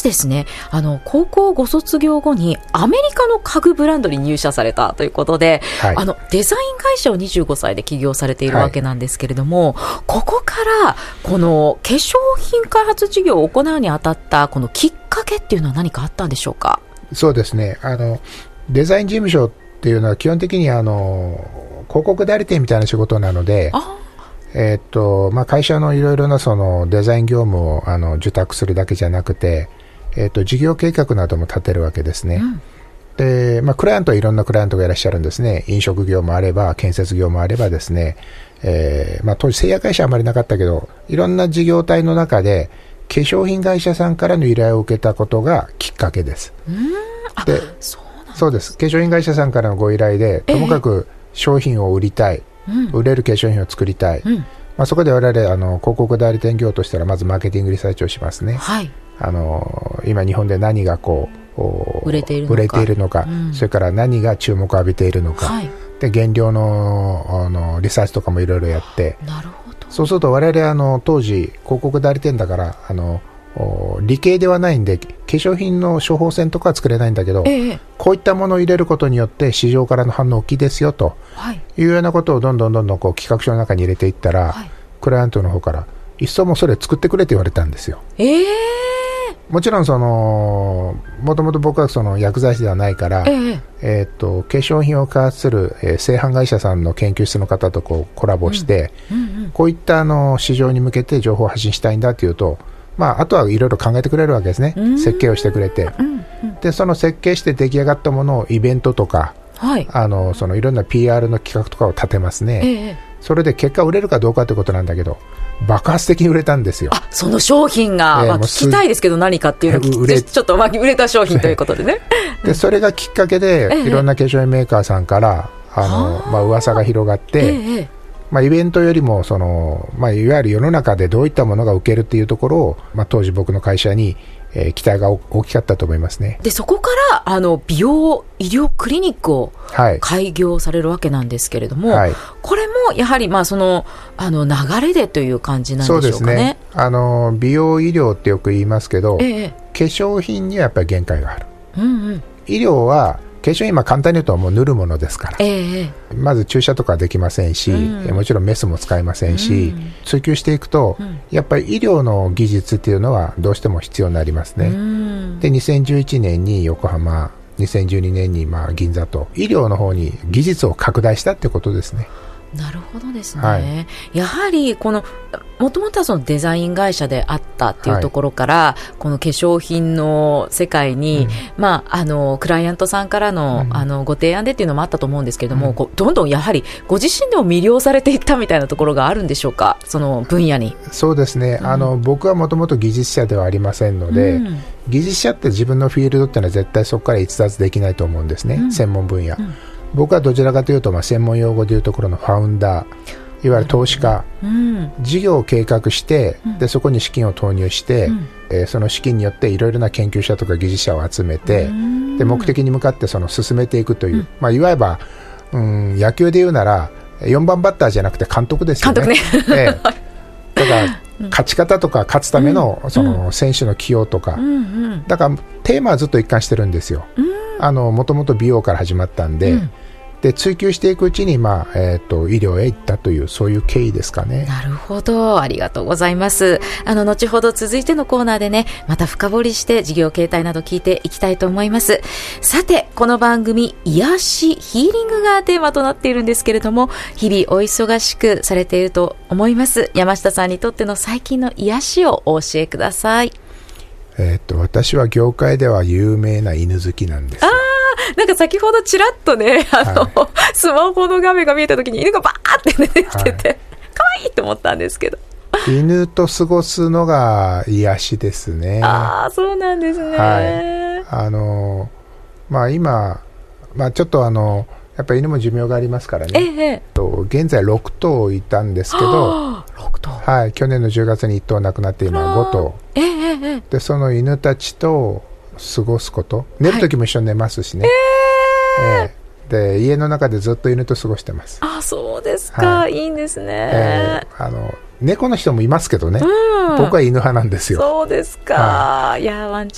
ですね、高校ご卒業後にアメリカの家具ブランドに入社されたということで、はい、デザイン会社を25歳で起業されているわけなんですけれども、はい、ここからこの化粧品開発事業を行うにあたったこのきっかけっていうのは何かあったんでしょうか？ そうですね、デザイン事務所っていうのは基本的に広告代理店みたいな仕事なので、会社のいろいろなそのデザイン業務を受託するだけじゃなくて、事業計画なども立てるわけですね。で、クライアントはいろんなクライアントがいらっしゃるんですね。飲食業もあれば建設業もあればですね、当時製薬会社はあまりなかったけど、いろんな事業体の中で化粧品会社さんからの依頼を受けたことがきっかけです。で、そうです。化粧品会社さんからのご依頼で、ともかく商品を売りたい、売れる化粧品を作りたい、そこで我々広告代理店業としたらまずマーケティングリサーチをしますね。はい、今日本で何が売れているのか、それから何が注目を浴びているのか、はい、で原料のリサーチとかもいろいろやって、なるほど。そうすると我々当時広告代理店だから理系ではないんで化粧品の処方箋とかは作れないんだけど、こういったものを入れることによって市場からの反応大きいですよというようなことをどんどん企画書の中に入れていったら、クライアントの方からいっそもそれ作ってくれと言われたんですよ。もちろんもともと僕は薬剤師ではないから、化粧品を開発する、製販会社さんの研究室の方とコラボして、こういった市場に向けて情報を発信したいんだというと、あとはいろいろ考えてくれるわけですね。設計をしてくれて、でその設計して出来上がったものをイベントとか、はい、いろんな PR の企画とかを立てますね。それで結果売れるかどうかということなんだけど、爆発的に売れたんですよ。その商品が、聞きたいですけど何かっていうのをちょっと売れた商品ということでね。でそれがきっかけで、いろんな化粧品メーカーさんから噂が広がって、イベントよりもいわゆる世の中でどういったものが受けるっていうところを、当時僕の会社に、期待が大きかったと思いますね。でそこから美容医療クリニックを開業されるわけなんですけれども、はい、これもやはり流れでという感じなんでしょうかね。そうですね。美容医療ってよく言いますけど、化粧品にはやっぱり限界がある。医療は化粧品簡単に言うともう塗るものですから、まず注射とかできませんし、もちろんメスも使えませんし、追求していくと、やっぱり医療の技術っていうのはどうしても必要になりますね。で2011年に横浜、2012年に銀座と医療の方に技術を拡大したってことですね。なるほどですね。はい、やはりもともとはデザイン会社であったっていうところから、この化粧品の世界に、クライアントさんからの、ご提案でっていうのもあったと思うんですけれども、どんどんやはりご自身でも魅了されていったみたいなところがあるんでしょうか、その分野に。そうですね。僕はもともと技術者ではありませんので、技術者って自分のフィールドっていうのは絶対そこから逸脱できないと思うんですね、専門分野。僕はどちらかというと、専門用語でいうところのファウンダー、いわゆる投資家、事業を計画して、でそこに資金を投入して、その資金によっていろいろな研究者とか技術者を集めて、で目的に向かって進めていくという、いわば、野球でいうなら4番バッターじゃなくて監督ですよね。監督ね。だから勝ち方とか勝つための、選手の起用とか、だからテーマはずっと一貫してるんですよ。もともと美容から始まったんで、で追求していくうちに、医療へ行ったという、そういう経緯ですかね。なるほど、ありがとうございます。後ほど続いてのコーナーでね、また深掘りして事業形態など聞いていきたいと思います。さて、この番組癒しヒーリングがテーマとなっているんですけれども、日々お忙しくされていると思います。山下さんにとっての最近の癒しをお教えください。私は業界では有名な犬好きなんです。なんか先ほどちらっとね、スマホの画面が見えた時に犬がバーって出てきてて、可愛いと思ったんですけど。犬と過ごすのが癒しですね。そうなんですね。今、ちょっとやっぱり犬も寿命がありますからね。現在6頭いたんですけど、去年の10月に1頭亡くなって今5頭。でその犬たちと過ごすこと、寝る時も一緒に寝ますしね。で家の中でずっと犬と過ごしてます。そうですか、いいんですね。猫の人もいますけどね、僕は犬派なんですよ。そうですか。いやワンちゃん